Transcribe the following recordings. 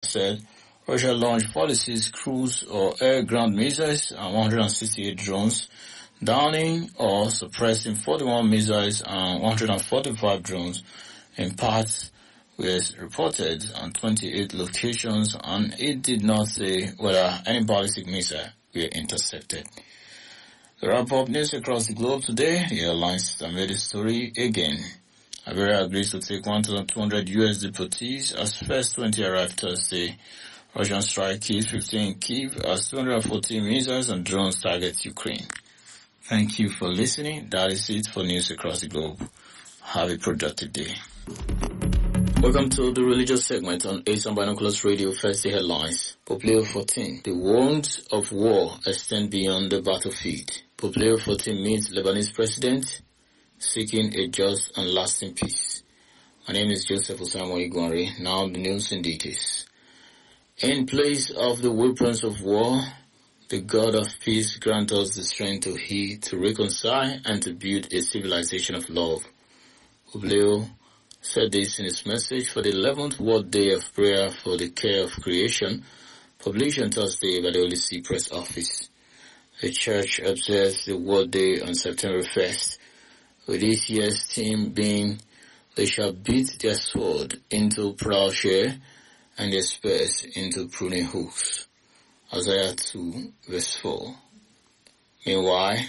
said Russia launched 46 cruise or air-ground missiles and 168 drones, downing or suppressing 41 missiles and 145 drones in parts were reported on 28 locations, and it did not say whether any ballistic missile were intercepted. To wrap up news across the globe today, the airlines made the story again. Iberia agrees to take 1,200 U.S. deportees as first 20 arrived Thursday. Russian strike killed 15 in Kyiv as 214 missiles and drones target Ukraine. Thank you for listening. That is it for news across the globe. Have a productive day. Welcome to the religious segment on Asian Binoculars Radio. First, the headlines. Pope Leo 14. The wounds of war extend beyond the battlefield. Pope Leo 14 meets Lebanese president, seeking a just and lasting peace. My name is Joseph Osamo Igwanri. Now the news in details. In place of the weapons of war, the God of peace grant us the strength to heal, to reconcile, and to build a civilization of love. Pope Leo said this in his message for the 11th World Day of Prayer for the Care of Creation, published on Thursday by the Holy See Press Office. The Church observes the World Day on September 1st, with this year's theme being, "They shall beat their sword into plowshare and their spears into pruning hooks." Isaiah 2, verse 4. Meanwhile,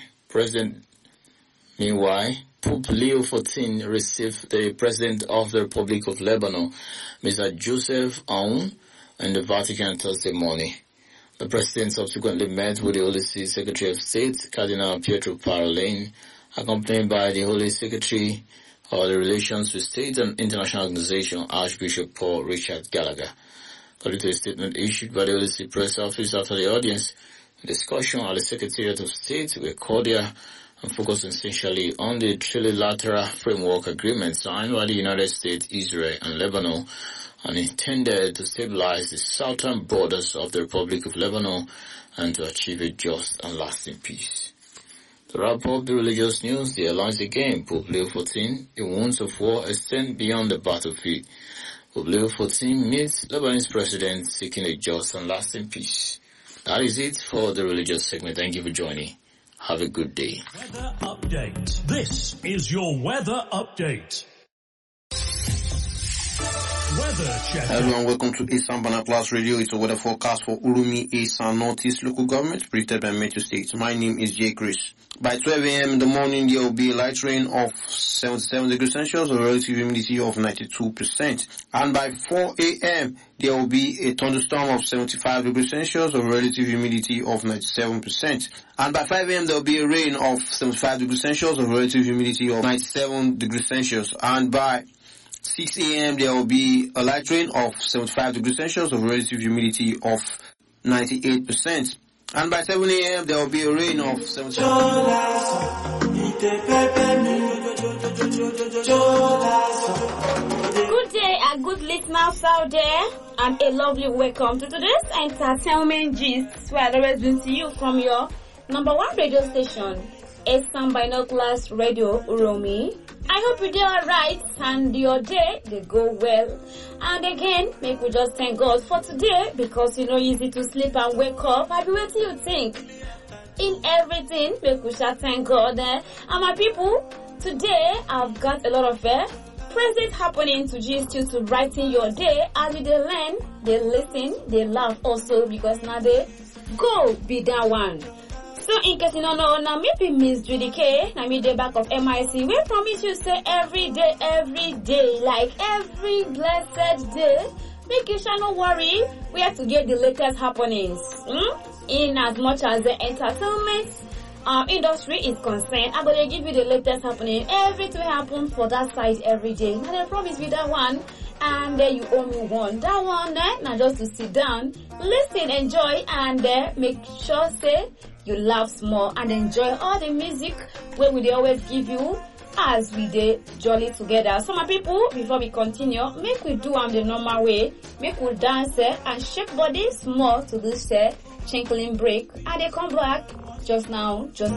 Pope Leo XIV received the President of the Republic of Lebanon, Mr. Joseph Aoun, in the Vatican Thursday morning. The President subsequently met with the Holy See Secretary of State, Cardinal Pietro Parolin, accompanied by the Holy Secretary of the Relations with State and International Organization, Archbishop Paul Richard Gallagher. According to a statement issued by the Holy See Press Office after the audience, the discussion at the Secretariat of State were cordial and focused essentially on the trilateral framework agreement signed by the United States, Israel, and Lebanon, and intended to stabilize the southern borders of the Republic of Lebanon and to achieve a just and lasting peace. To wrap up the religious news, the airlines again, Pope Leo XIV, the wounds of war extend beyond the battlefield. Pope Leo XIV meets Lebanese president seeking a just and lasting peace. That is it for the religious segment. Thank you for joining. Have a good day. Weather update. This is your weather update. Weather check. Hello and welcome to Eastern Binoculars Radio. It's a weather forecast for Urumi, Eastern Northeast local government predicted by Metro State. My name is Jay Chris. By 12 a.m. in the morning, there will be a light rain of 77 degrees Celsius, a relative humidity of 92%. And by 4 a.m., there will be a thunderstorm of 75 degrees Celsius, a relative humidity of 97%. And by 5 a.m., there will be a rain of 75 degrees Celsius, a relative humidity of 97 degrees Celsius. And by 6 a.m. there will be a light rain of 75 degrees Celsius, a relative humidity of 98%. And by 7 a.m. there will be a rain of 75. Good day and good listeners out there, and a lovely welcome to today's entertainment gist, where I've always been to you from your number one radio station, Eastern Binoculars Radio Uromi. I hope you do alright and your day they go well. And again, make we just thank God for today, because easy to sleep and wake up. I be waiting you think. In everything, make we shall thank God. And my people, today I've got a lot of presents happening to gist you to brighten your day, as they learn, they listen, they laugh also, because now they go be that one. So in case you don't know, now maybe Miss Judy K, now me the back of MIC, we promise you say every day, like every blessed day, make you shall not worry, we have to get the latest happenings. In as much as the entertainment industry is concerned, I'm going to give you the latest happening. Everything happen for that side every day. And I promise you that one, and then you owe me one. That one now just to sit down, listen, enjoy, and make sure say you laugh small and enjoy all the music where we always give you as we dey jolly together. So my people, before we continue, make we do the normal way. Make we dance and shake body small to this chinkling break. And they come back just now, just